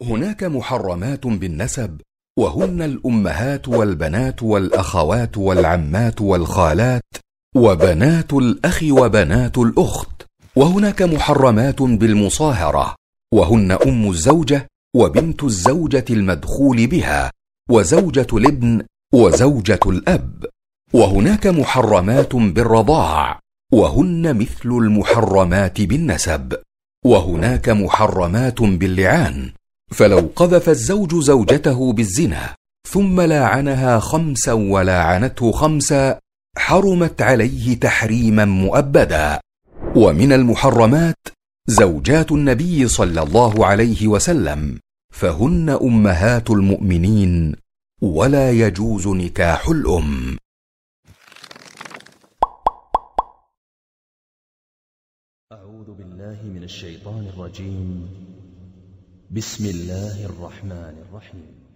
هناك محرمات بالنسب، وهن الأمهات والبنات والأخوات والعمات والخالات وبنات الأخ وبنات الأخت. وهناك محرمات بالمصاهرة، وهن أم الزوجة وبنت الزوجة المدخول بها وزوجة الابن وزوجة الأب. وهناك محرمات بالرضاع، وهن مثل المحرمات بالنسب. وهناك محرمات باللعان، فلو قذف الزوج زوجته بالزنا ثم لاعنها 5 ولعنته 5 حرمت عليه تحريما مؤبدا. ومن المحرمات زوجات النبي صلى الله عليه وسلم، فهن أمهات المؤمنين ولا يجوز نكاح الأم. أعوذ بالله من الشيطان الرجيم. بسم الله الرحمن الرحيم.